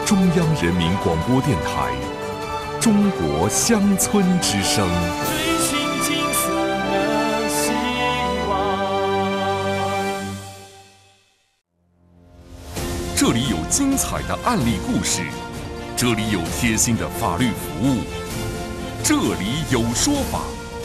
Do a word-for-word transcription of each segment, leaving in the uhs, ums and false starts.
中央人民广播电台中国乡村之声。 追寻金色的希望。 这里有精彩的案例故事，这里有贴心的法律服务，这里有说法。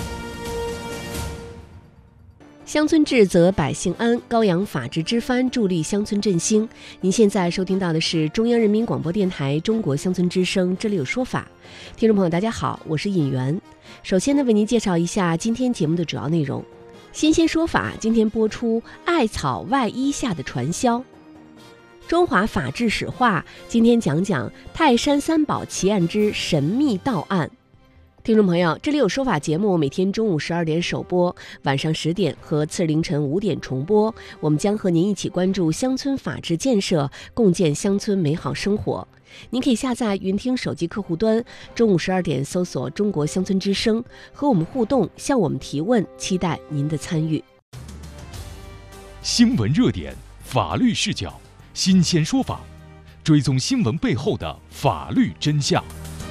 乡村治则百姓安，高扬法治之帆，助力乡村振兴。您现在收听到的是中央人民广播电台中国乡村之声，这里有说法。听众朋友大家好，我是尹媛。首先呢，为您介绍一下今天节目的主要内容。新鲜说法今天播出艾草外衣下的传销。中华法治史话今天讲讲泰山三宝奇案之神秘盗案。听众朋友，这里有说法节目每天中午十二点首播，晚上十点和次日凌晨五点重播。我们将和您一起关注乡村法治建设，共建乡村美好生活。您可以下载云听手机客户端，中午十二点搜索中国乡村之声，和我们互动，向我们提问，期待您的参与。 新闻热点，法律视角，新鲜说法，追踪新闻背后的法律真相。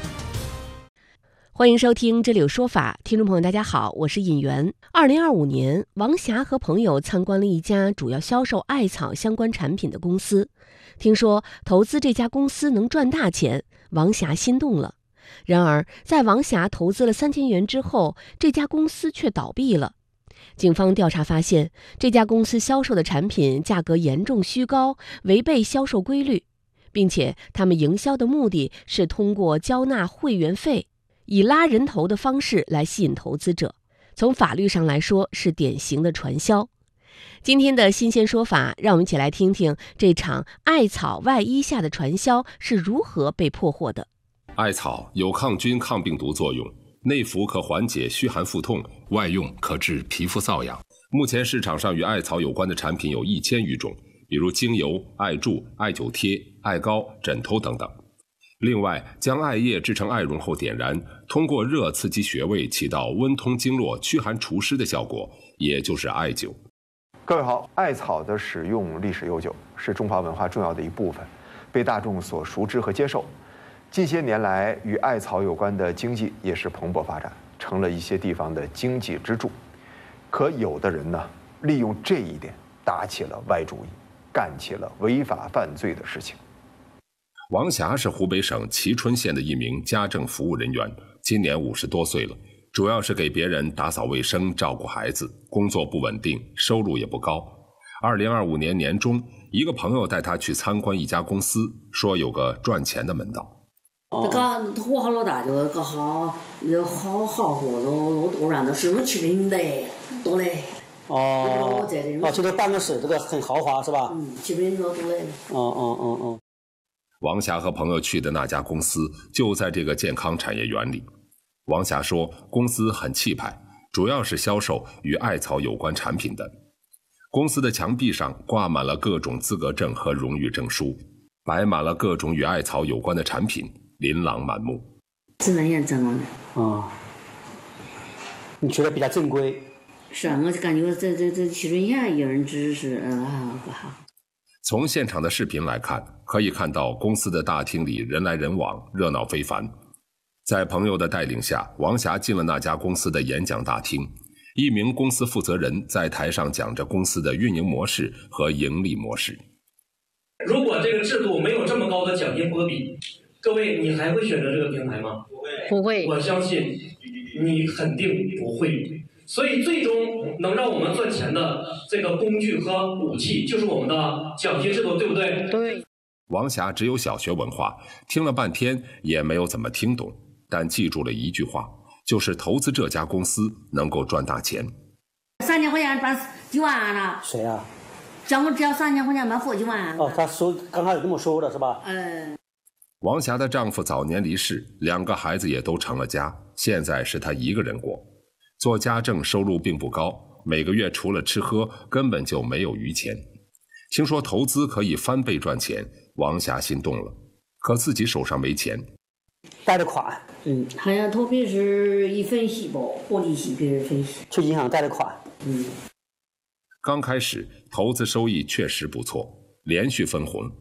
欢迎收听这里有说法，听众朋友大家好，我是尹媛。二零二五年，王霞和朋友参观了一家主要销售艾草相关产品的公司，听说投资这家公司能赚大钱，王霞心动了。然而，在王霞投资了三千元之后，这家公司却倒闭了。警方调查发现，这家公司销售的产品价格严重虚高，违背销售规律，并且他们营销的目的是通过交纳会员费，以拉人头的方式来吸引投资者，从法律上来说是典型的传销。今天的新鲜说法，让我们一起来听听这场艾草外衣下的传销是如何被破获的。 艾草有抗菌抗病毒作用，内服可缓解虚寒腹痛，外用可治皮肤瘙痒。目前市场上与艾草有关的产品有一千余种，比如精油、艾柱、艾灸贴、艾膏、枕头等等。另外，将艾叶制成艾绒后点燃，通过热刺激穴位，起到温通经络、驱寒除湿的效果，也就是艾灸。 各位好，艾草的使用历史悠久，是中华文化重要的一部分，被大众所熟知和接受。近些年来，与艾草有关的经济也是蓬勃发展，成了一些地方的经济支柱。可有的人呢，利用这一点打起了歪主意，干起了违法犯罪的事情。 王霞是湖北省蕲春县的一名家政服务人员，今年五十多岁了，主要是给别人打扫卫生、照顾孩子，工作不稳定，收入也不高。二零二五年年中，一个朋友带他去参观一家公司，说有个赚钱的门道。 这个土豪老大就个好，有好豪华的，我突然的是七平的多嘞。 哦，哦，这个办公室这个很豪华是吧？ 嗯，七平多多嘞。 哦哦哦哦。 王霞和朋友去的那家公司就在这个健康产业园里。王霞说，公司很气派，主要是销售与艾草有关产品的。公司的墙壁上挂满了各种资格证和荣誉证书，摆满了各种与艾草有关的产品，琳琅满目。 是那样子吗？ 哦，你觉得比较正规？ 是啊，我就感觉这这这蕲春县有人支持，嗯啊不好。 从现场的视频来看，可以看到公司的大厅里人来人往，热闹非凡。在朋友的带领下，王霞进了那家公司的演讲大厅。一名公司负责人在台上讲着公司的运营模式和盈利模式。 如果这个制度没有这么高的奖金拨比，各位你还会选择这个平台吗？ 不会。 我相信你肯定不会。所以最终能让我们赚钱的这个工具和武器就是我们的奖金制度，对不对？ 对。 王霞只有小学文化，听了半天也没有怎么听懂，但记住了一句话，就是投资这家公司能够赚大钱。 三千块钱赚几万了？ 谁啊？ 叫我只要三千块钱买活几万。 哦，他说刚开始这么说的是吧？ 嗯。 王霞的丈夫早年离世，两个孩子也都成了家，现在是她一个人过。做家政收入并不高，每个月除了吃喝根本就没有余钱。听说投资可以翻倍赚钱，王霞心动了，可自己手上没钱。 贷的款， 嗯，好像头皮是一分息吧，活利息给人分息， 去银行贷的款。 嗯。 刚开始投资收益确实不错，连续分红。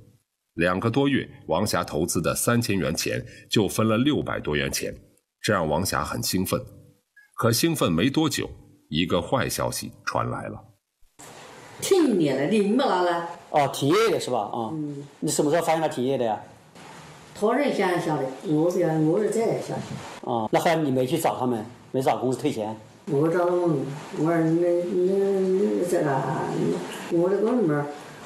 两个多月，王霞投资的三千元钱就分了六百多元钱，这让王霞很兴奋。可兴奋没多久，一个坏消息传来了。 停业了，你没拿了？ 哦，停业的是吧？啊、嗯，你什么时候发现他停业的呀？ 他人先晓得，我不要，我儿子才晓得。 哦，那后来你没去找他们，没找公司退钱？ 我找他们，我说你你你在哪？我这个门。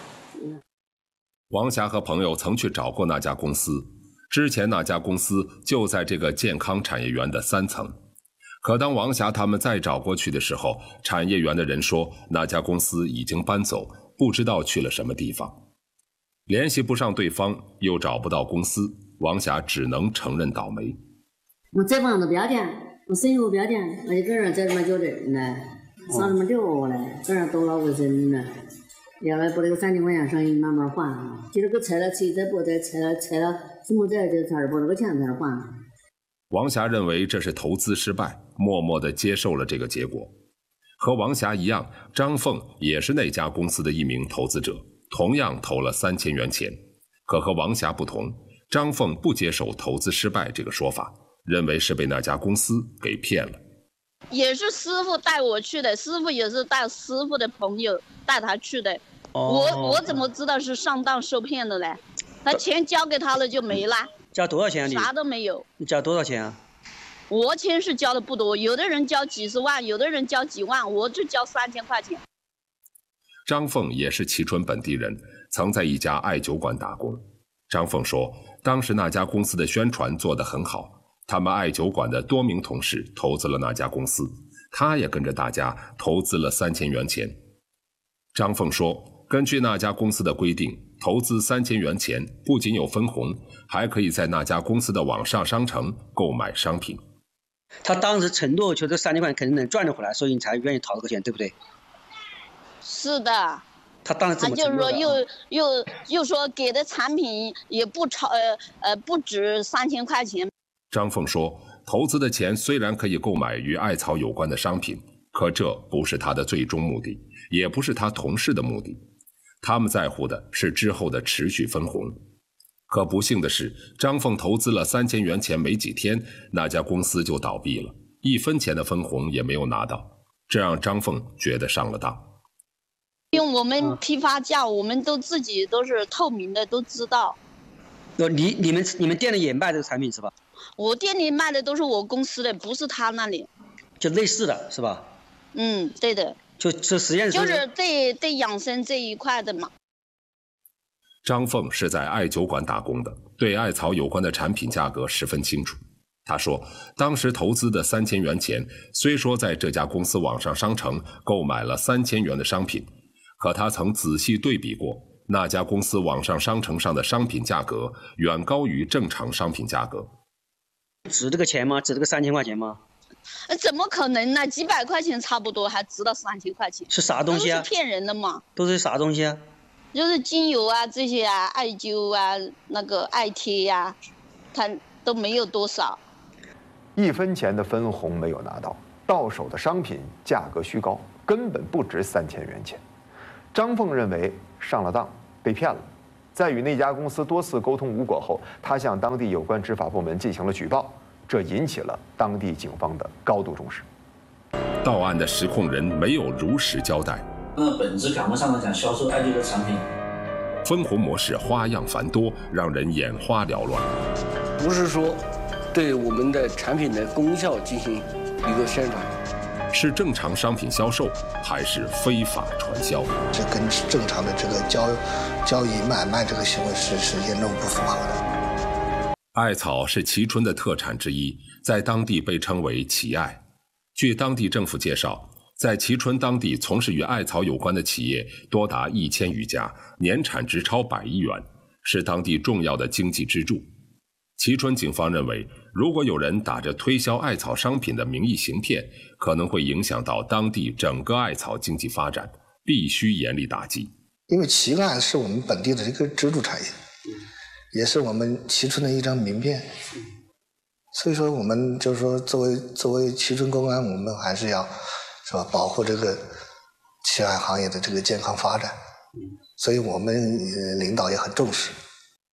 王霞和朋友曾去找过那家公司，之前那家公司就在这个健康产业园的三层。可当王霞他们再找过去的时候，产业园的人说那家公司已经搬走，不知道去了什么地方。联系不上对方，又找不到公司，王霞只能承认倒霉。 我这房子不要钱，我生意我不要钱，我就跟人在那交人呢，上那么六呢，跟人多了卫生呢。要来把那个三千块钱生意慢慢还，其实个拆了拆再不再拆了拆了，怎么再就才把那个钱才还。 王霞认为这是投资失败，默默地接受了这个结果。和王霞一样，张凤也是那家公司的一名投资者，同样投了三千元钱。可和王霞不同，张凤不接受投资失败这个说法，认为是被那家公司给骗了。 也是师傅带我去的，师傅也是带师傅的朋友带他去的。哦、我我怎么知道是上当受骗的呢？他钱交给他了就没了。 交多少钱、啊、你？ 啥都没有。 你交多少钱啊？ 我钱是交的不多，有的人交几十万，有的人交几万，我就交三千块钱。 张凤也是蕲春本地人，曾在一家艾酒馆打工。张凤说，当时那家公司的宣传做得很好，他们艾酒馆的多名同事投资了那家公司，他也跟着大家投资了三千元钱。张凤说，根据那家公司的规定，投资三千元钱不仅有分红，还可以在那家公司的网上商城购买商品。 他当时承诺觉得三千块肯定能赚得回来，所以你才愿意掏这个钱，对不对？ 是的。 他当时怎么承诺的？ 他就是说又又又说给的产品也不超呃呃不止三千块钱。 张凤说，投资的钱虽然可以购买与艾草有关的商品，可这不是他的最终目的，也不是他同事的目的。他们在乎的是之后的持续分红。可不幸的是，张凤投资了三千元钱没几天，那家公司就倒闭了，一分钱的分红也没有拿到，这让张凤觉得上了当。 因为我们批发价，我们都自己都是透明的，都知道。 你你们你们店里也卖这个产品是吧？ 我店里卖的都是我公司的，不是他那里。 就类似的是吧？ 嗯，对的。 就这实验室就是对对养生这一块的嘛。 张凤是在艾酒馆打工的，对艾草有关的产品价格十分清楚。他说，当时投资的三千元钱，虽说在这家公司网上商城购买了三千元的商品，可他曾仔细对比过，那家公司网上商城上的商品价格远高于正常商品价格。 值这个钱吗？值这个三千块钱吗？ 怎么可能呢？几百块钱差不多，还值到三千块钱？ 是啥东西啊？ 都是骗人的嘛。 都是啥东西啊？ 就是精油啊，这些啊，艾灸啊，那个艾贴呀、啊，它都没有多少。 一分钱的分红没有拿到，到手的商品价格虚高，根本不值三千元钱。张凤认为上了当，被骗了。在与那家公司多次沟通无果后，他向当地有关执法部门进行了举报。这引起了当地警方的高度重视。 到案的实控人没有如实交代， 那本质赶不上来讲销售艾灸的产品， 分红模式花样繁多，让人眼花缭乱。 不是说对我们的产品的功效进行一个宣传， 是正常商品销售还是非法传销？ 这跟正常的这个交交易买卖这个行为是是严重不符合的。 艾草是蕲春的特产之一，在当地被称为奇艾。据当地政府介绍，在蕲春当地从事与艾草有关的企业多达一千余家，年产值超百亿元，是当地重要的经济支柱。蕲春警方认为，如果有人打着推销艾草商品的名义行骗，可能会影响到当地整个艾草经济发展，必须严厉打击。 因为奇艾是我们本地的一个支柱产业，也是我们蕲春的一张名片，所以说我们就是说，作为作为蕲春公安，我们还是要是吧保护这个奇艾行业的这个健康发展，所以我们领导也很重视。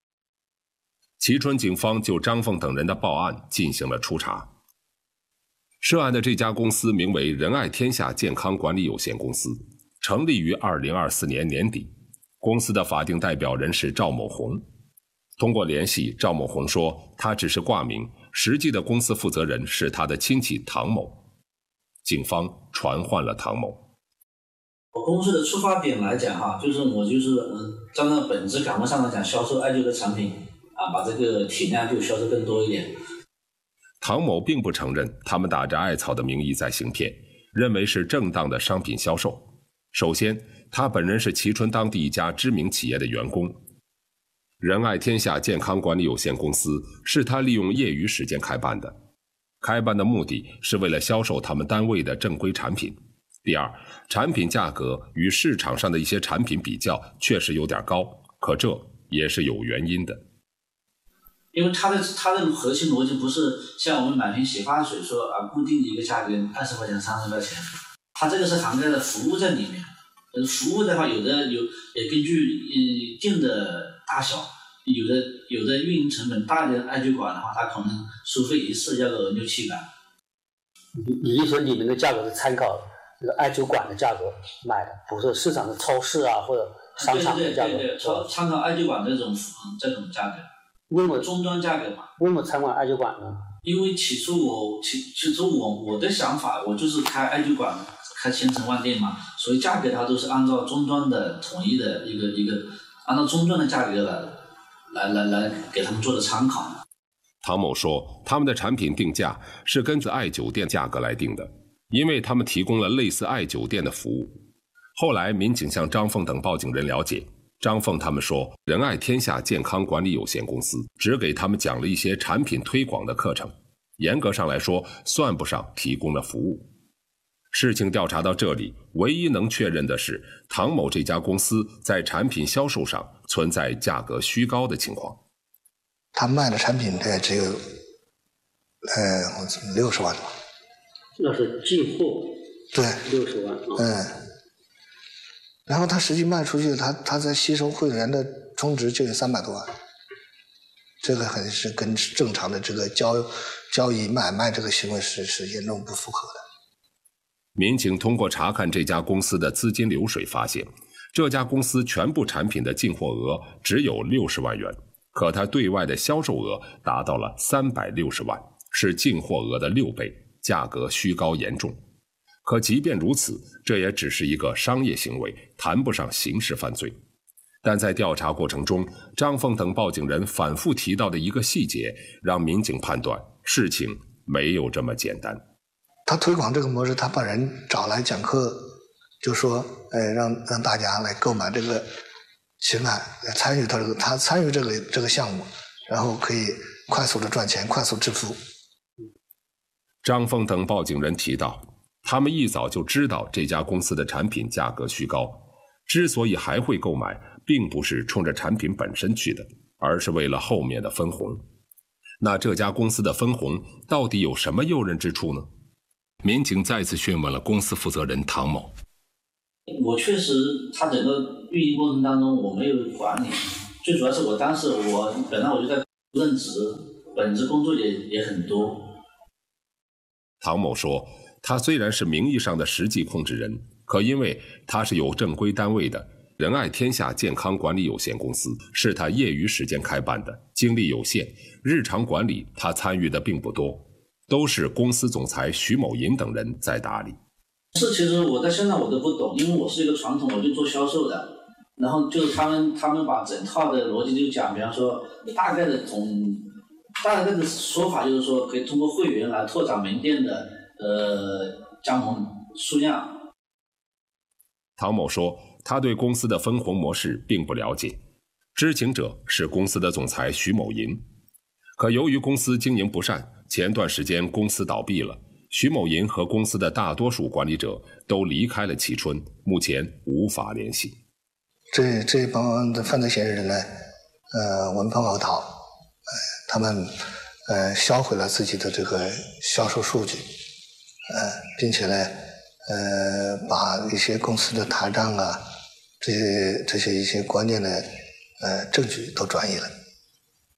蕲春警方就张凤等人的报案进行了初查。涉案的这家公司名为仁爱天下健康管理有限公司，成立于二零二四年年底。公司的法定代表人是赵某红。通过联系，赵某红说他只是挂名，实际的公司负责人是他的亲戚唐某。警方传唤了唐某。 我公司的出发点来讲哈，就是我就是嗯，站在本质岗位上来讲，销售艾灸的产品啊，把这个体量就销售更多一点。 唐某并不承认他们打着艾草的名义在行骗，认为是正当的商品销售。首先，他本人是蕲春当地一家知名企业的员工，仁爱天下健康管理有限公司是他利用业余时间开办的，开办的目的是为了销售他们单位的正规产品。第二，产品价格与市场上的一些产品比较确实有点高，可这也是有原因的。 因为它的它的核心逻辑不是像我们买瓶洗发水说啊固定一个价格二十块钱三十块钱，它这个是涵盖了服务在里面。呃，服务的话有的有也根据呃店的大小，有的有的运营成本大的艾灸馆的话，它可能收费一次要个六七百。 你你意思你们的价格是参考这个艾灸馆的价格买的，不是市场的超市啊或者商场的价格？ 对对对对，参参考艾灸馆这种这种价格。 为什么终端价格嘛？ 为什么参观艾灸馆呢？ 因为起初我起起初我我的想法，我就是开艾灸馆，开千城万店嘛，所以价格它都是按照终端的统一的一个一个，按照终端的价格来来来来给他们做的参考。 唐某说，他们的产品定价是根据艾灸店价格来定的，因为他们提供了类似艾灸店的服务。后来民警向张凤等报警人了解，张凤他们说，仁爱天下健康管理有限公司只给他们讲了一些产品推广的课程，严格上来说算不上提供了服务。事情调查到这里，唯一能确认的是唐某这家公司在产品销售上存在价格虚高的情况。 他卖的产品呢只有呃六十万吧。 那是进货。 对。 六十万。哦、 嗯。然后他实际卖出去，他他在吸收会员的充值就有三百多万，这个很是跟正常的这个交交易买卖这个行为是是严重不符合的。 民警通过查看这家公司的资金流水发现，这家公司全部产品的进货额只有六十万元，可它对外的销售额达到了三百六十万，是进货额的六倍，价格虚高严重。可即便如此，这也只是一个商业行为，谈不上刑事犯罪。但在调查过程中，张凤等报警人反复提到的一个细节，让民警判断事情没有这么简单。 他推广这个模式，他把人找来讲课，就说，呃，让让大家来购买这个情感，来参与他这个，他参与这个这个项目，然后可以快速的赚钱，快速致富。 张凤等报警人提到，他们一早就知道这家公司的产品价格虚高，之所以还会购买，并不是冲着产品本身去的，而是为了后面的分红。那这家公司的分红到底有什么诱人之处呢？民警再次询问了公司负责人唐某。 我确实，他整个运营过程当中我没有管理，最主要是我当时我本来我就在任职，本职工作也也很多。 唐某说，他虽然是名义上的实际控制人，可因为他是有正规单位的，仁爱天下健康管理有限公司是他业余时间开办的，精力有限，日常管理他参与的并不多，都是公司总裁徐某银等人在打理。 是，其实我在现在我都不懂，因为我是一个传统，我就做销售的，然后就是他们他们把整套的逻辑就讲，比方说大概的总大概的说法就是说，可以通过会员来拓展门店的呃加盟数量。 唐某说，他对公司的分红模式并不了解，知情者是公司的总裁徐某银。可由于公司经营不善，前段时间公司倒闭了，徐某银和公司的大多数管理者都离开了蕲春，目前无法联系。 这这帮的犯罪嫌疑人呢，呃，闻风而逃，呃，他们呃销毁了自己的这个销售数据，呃，并且呢，呃，把一些公司的台账啊，这些这些一些关键的呃证据都转移了。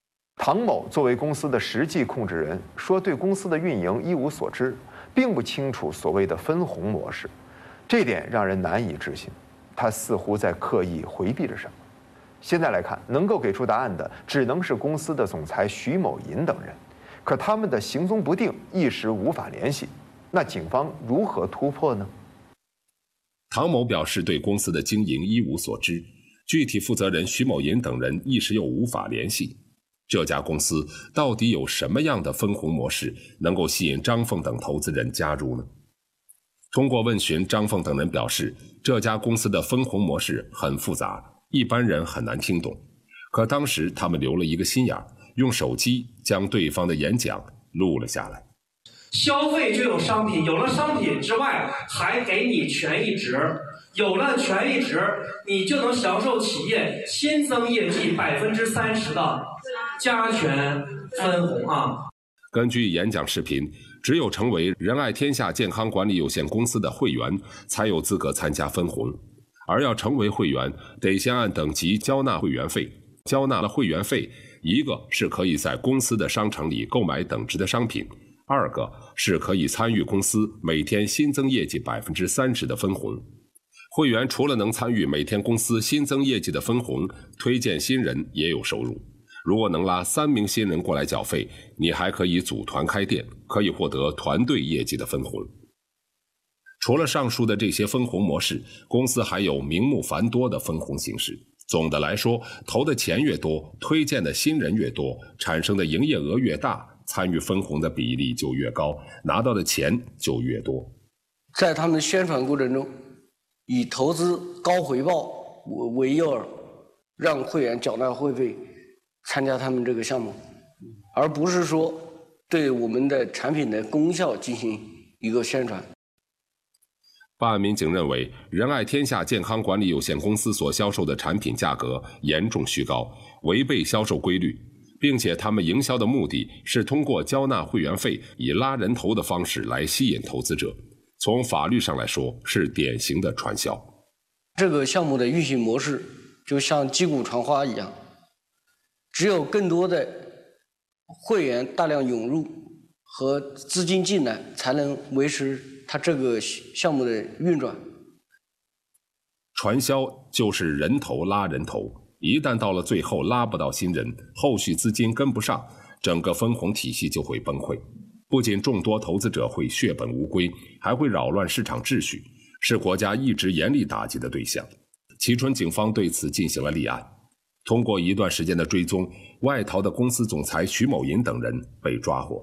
唐某作为公司的实际控制人，说对公司的运营一无所知，并不清楚所谓的分红模式，这点让人难以置信。他似乎在刻意回避着什么。现在来看，能够给出答案的只能是公司的总裁徐某银等人，可他们的行踪不定，一时无法联系。那警方如何突破呢？ 唐某表示对公司的经营一无所知，具体负责人徐某银等人一时又无法联系。这家公司到底有什么样的分红模式，能够吸引张凤等投资人加入呢？通过问询，张凤等人表示，这家公司的分红模式很复杂，一般人很难听懂。可当时他们留了一个心眼，用手机将对方的演讲录了下来。 消费就有商品，有了商品之外，还给你权益值。有了权益值，你就能享受企业新增业绩百分之三十的加权分红啊！ 根据演讲视频，只有成为仁爱天下健康管理有限公司的会员，才有资格参加分红。而要成为会员，得先按等级交纳会员费。交纳了会员费，一个是可以在公司的商城里购买等值的商品，二个是可以参与公司每天新增业绩百分之三十的分红。会员除了能参与每天公司新增业绩的分红，推荐新人也有收入。如果能拉三名新人过来缴费，你还可以组团开店，可以获得团队业绩的分红。除了上述的这些分红模式，公司还有名目繁多的分红形式。总的来说，投的钱越多，推荐的新人越多，产生的营业额越大，参与分红的比例就越高，拿到的钱就越多。 在他们宣传过程中，以投资高回报为诱饵，让会员缴纳会费参加他们这个项目，而不是说对我们的产品的功效进行一个宣传。 办案民警认为，仁爱天下健康管理有限公司所销售的产品价格严重虚高，违背销售规律，并且他们营销的目的是通过交纳会员费，以拉人头的方式来吸引投资者。从法律上来说，是典型的传销。 这个项目的运行模式就像击鼓传花一样，只有更多的会员大量涌入和资金进来，才能维持它这个项目的运转。 传销就是人头拉人头，一旦到了最后拉不到新人，后续资金跟不上，整个分红体系就会崩溃。不仅众多投资者会血本无归，还会扰乱市场秩序，是国家一直严厉打击的对象。蕲春警方对此进行了立案，通过一段时间的追踪，外逃的公司总裁徐某银等人被抓获。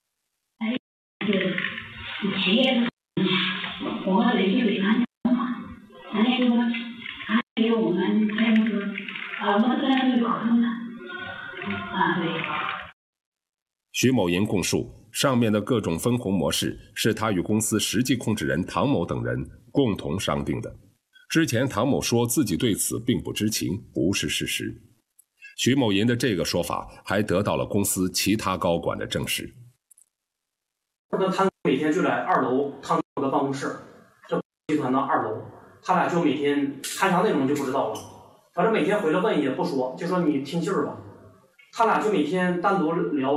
企业我们的就得安全嘛，人家说他给我们开公司，啊，我们跟他是考证的，啊，对。 徐某银供述，上面的各种分红模式是他与公司实际控制人唐某等人共同商定的。之前唐某说自己对此并不知情，不是事实。徐某银的这个说法还得到了公司其他高管的证实。 跟他每天就在二楼汤的办公室，这集团的二楼，他俩就每天谈啥内容就不知道了，反正每天回来问也不说，就说你听信儿吧。他俩就每天单独聊。